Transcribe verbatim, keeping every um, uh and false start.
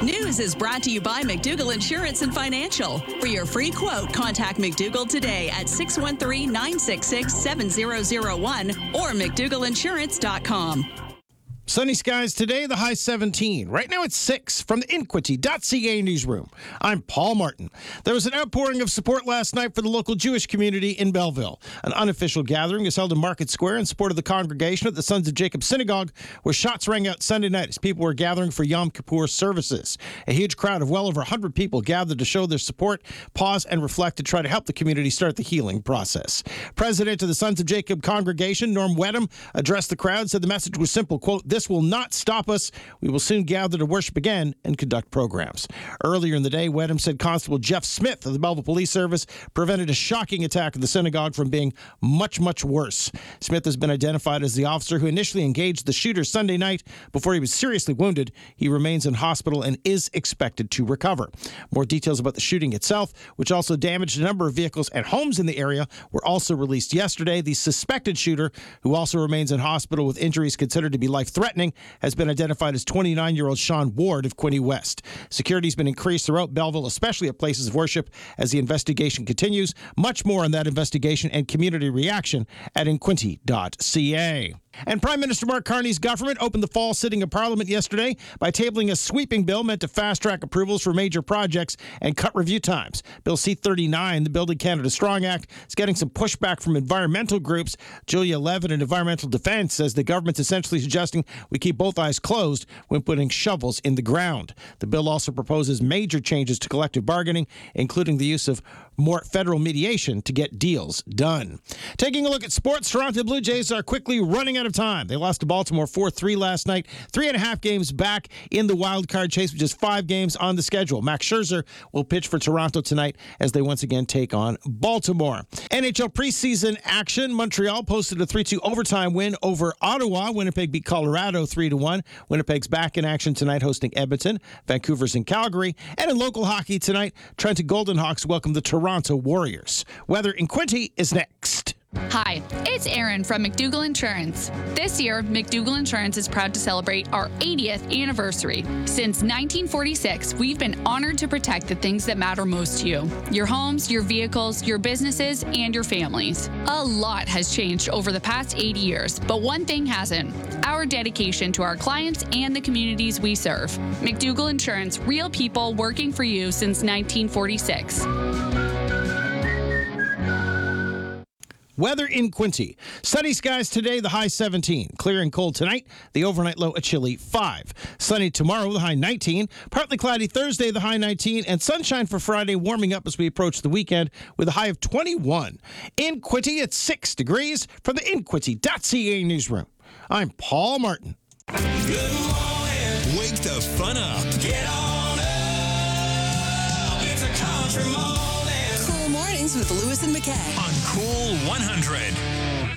News is brought to you by McDougall Insurance and Financial. For your free quote, contact McDougall today at six one three, nine six six, seven zero zero one or mcdougall insurance dot com. Sunny skies today, the high seventeen. Right now it's six from the Inquity dot C A newsroom. I'm Paul Martin. There was an outpouring of support last night for the local Jewish community in Belleville. An unofficial gathering is held in Market Square in support of the congregation at the Sons of Jacob Synagogue, where shots rang out Sunday night as people were gathering for Yom Kippur services. A huge crowd of well over one hundred people gathered to show their support, pause, and reflect to try to help the community start the healing process. President of the Sons of Jacob congregation, Norm Wedham, addressed the crowd, said the message was simple, quote, "This will not stop us. We will soon gather to worship again and conduct programs." Earlier in the day, Wedham said Constable Jeff Smith of the Belleville Police Service prevented a shocking attack at the synagogue from being much, much worse. Smith has been identified as the officer who initially engaged the shooter Sunday night before he was seriously wounded. He remains in hospital and is expected to recover. More details about the shooting itself, which also damaged a number of vehicles and homes in the area, were also released yesterday. The suspected shooter, who also remains in hospital with injuries considered to be life-threatening, has been identified as twenty-nine-year-old Sean Ward of Quinte West. Security has been increased throughout Belleville, especially at places of worship, as the investigation continues. Much more on that investigation and community reaction at inquinty dot C A. And Prime Minister Mark Carney's government opened the fall sitting of Parliament yesterday by tabling a sweeping bill meant to fast-track approvals for major projects and cut review times. Bill C thirty-nine, the Building Canada Strong Act, is getting some pushback from environmental groups. Julia Levin in Environmental Defence says the government's essentially suggesting we keep both eyes closed when putting shovels in the ground. The bill also proposes major changes to collective bargaining, including the use of more federal mediation to get deals done. Taking a look at sports, Toronto Blue Jays are quickly running out of time. They lost to Baltimore four three last night. Three and a half games back in the wild card chase, with just five games on the schedule. Max Scherzer will pitch for Toronto tonight as they once again take on Baltimore. N H L preseason action. Montreal posted a three two overtime win over Ottawa. Winnipeg beat Colorado three to one. Winnipeg's back in action tonight hosting Edmonton. Vancouver's in Calgary. And in local hockey tonight, Trenton Golden Hawks welcome the Toronto Warriors. Weather in Quinte is next. Hi, it's Erin from McDougall Insurance. This year, McDougall Insurance is proud to celebrate our eightieth anniversary. Since nineteen forty-six, we've been honored to protect the things that matter most to you. Your homes, your vehicles, your businesses, and your families. A lot has changed over the past eighty years, but one thing hasn't: our dedication to our clients and the communities we serve. McDougall Insurance, real people working for you since nineteen forty-six. Weather in Quinte. Sunny skies today, the high seventeen. Clear and cold tonight, the overnight low a chilly five. Sunny tomorrow, the high nineteen. Partly cloudy Thursday, the high nineteen. And sunshine for Friday, warming up as we approach the weekend with a high of twenty-one. In Quinte, it's six degrees. From the Inquity dot C A newsroom, I'm Paul Martin. Good morning. Wake the fun up. Get on up. It's a country morning. Cool Mornings with Lewis and McKay On Cool one hundred.